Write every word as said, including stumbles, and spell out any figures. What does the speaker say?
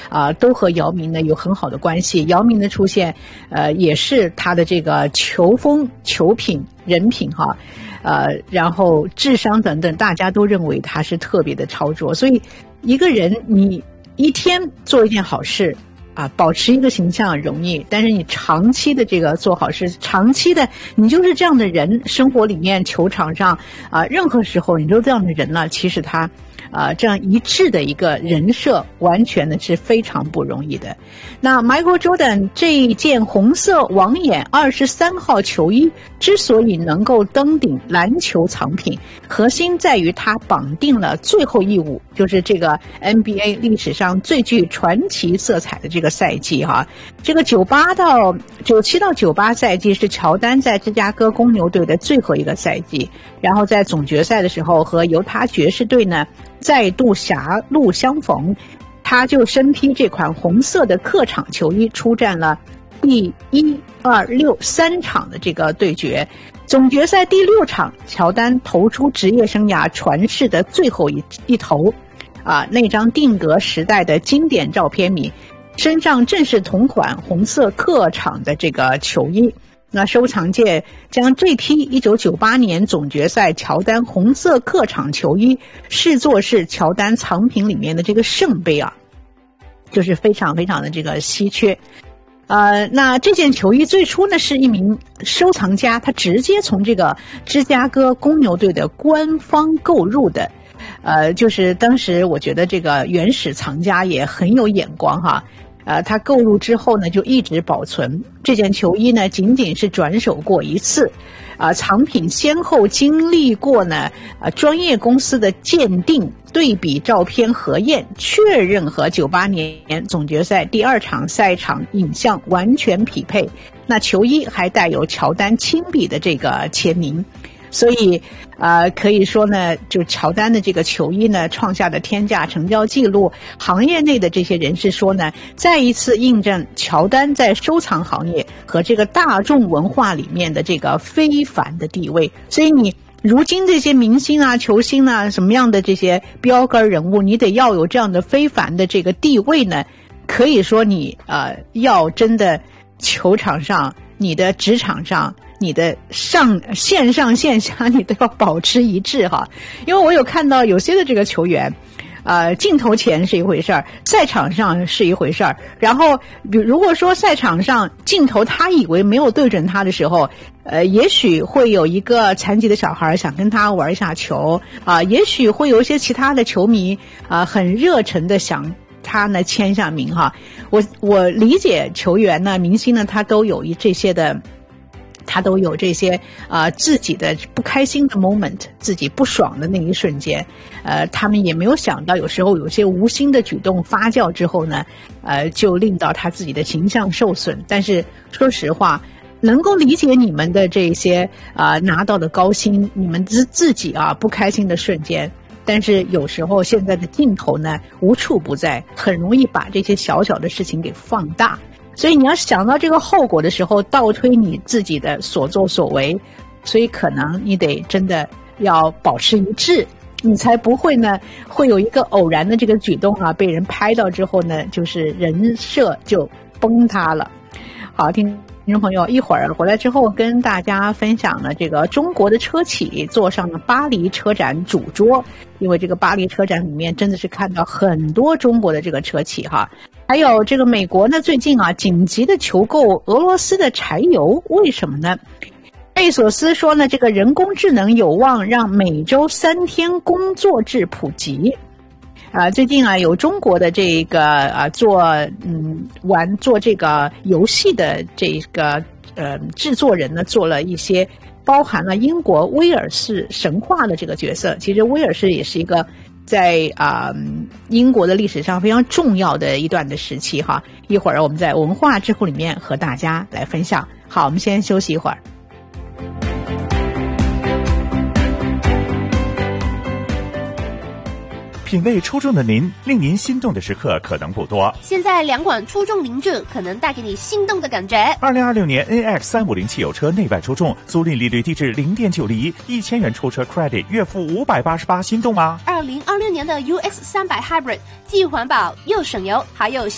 啊、呃，都和姚明呢有很好的关系。姚明的出现，呃，也是他的这个球风、球品、人品哈，呃，然后智商等等，大家都认为他是特别的超卓。所以，一个人你一天做一件好事。啊，保持一个形象容易，但是你长期的这个做好事，长期的你就是这样的人，生活里面、球场上啊，任何时候你都这样的人了，其实他啊这样一致的一个人设，完全的是非常不容易的。那 Michael Jordan 这一件红色网眼二十三号球衣之所以能够登顶篮球藏品，核心在于他绑定了最后一舞，就是这个 N B A 历史上最具传奇色彩的这个赛季哈。这个九八到九七到九八赛季是乔丹在芝加哥公牛队的最后一个赛季，然后在总决赛的时候和犹他爵士队呢再度狭路相逢，他就身披这款红色的客场球衣出战了第一、二、六三场的这个对决。总决赛第六场，乔丹投出职业生涯传世的最后一一投，啊，那张定格时代的经典照片里，身上正是同款红色客场的这个球衣。那收藏界将这批一九九八年总决赛乔丹红色客场球衣视作是乔丹藏品里面的这个圣杯啊，就是非常非常的这个稀缺。呃，那这件球衣最初呢是一名收藏家，他直接从这个芝加哥公牛队的官方购入的。呃，就是当时我觉得这个原始藏家也很有眼光哈。呃，他购入之后呢，就一直保存这件球衣呢，仅仅是转手过一次，啊、呃，藏品先后经历过呢，呃，专业公司的鉴定、对比照片核验，确认和九八年总决赛第二场赛场影像完全匹配。那球衣还带有乔丹亲笔的这个签名。所以，呃，可以说呢，就乔丹的这个球衣呢，创下的天价成交记录。行业内的这些人士说呢，再一次印证乔丹在收藏行业和这个大众文化里面的这个非凡的地位。所以你如今这些明星啊、球星啊，什么样的这些标杆人物，你得要有这样的非凡的这个地位呢。可以说你呃，要真的球场上、你的职场上。你的上线上线下你都要保持一致哈，因为我有看到有些的这个球员，呃，镜头前是一回事儿，赛场上是一回事儿。然后，比如果说赛场上镜头他以为没有对准他的时候，呃，也许会有一个残疾的小孩想跟他玩一下球啊、呃，也许会有一些其他的球迷啊、呃，很热忱的想他呢签下名哈。我我理解球员呢、明星呢，他都有一这些的。他都有这些啊、呃、自己的不开心的 moment， 自己不爽的那一瞬间，呃，他们也没有想到，有时候有些无心的举动发酵之后呢，呃，就令到他自己的形象受损。但是说实话，能够理解你们的这些啊、呃、拿到的高薪，你们自自己啊不开心的瞬间。但是有时候现在的镜头呢无处不在，很容易把这些小小的事情给放大。所以你要想到这个后果的时候，倒推你自己的所作所为，所以可能你得真的要保持一致，你才不会呢会有一个偶然的这个举动啊，被人拍到之后呢，就是人设就崩塌了。好，听听众朋友，一会儿回来之后跟大家分享了这个中国的车企坐上了巴黎车展主桌，因为这个巴黎车展里面真的是看到很多中国的这个车企哈。还有这个美国呢，最近啊紧急的求购俄罗斯的柴油，为什么呢？贝索斯说呢，这个人工智能有望让每周三天工作制普及。啊，最近啊有中国的这个啊做嗯玩做这个游戏的这个呃制作人呢，做了一些包含了英国威尔士神话的这个角色。其实威尔士也是一个。在啊、呃、英国的历史上非常重要的一段的时期哈，一会儿我们在文化智库里面和大家来分享。好，我们先休息一会儿。 品味出众的您，令您心动的时刻可能不多。 现在两款出众名著可能带给你心动的感觉。 二零二六年 N X 三五零汽油车内外出众，租赁利率低至零点九厘，一千元抽车 credit， 月付五百八十八，心动吗？ 二零二六年的 U X 三百 Hybrid 既环保又省油，还有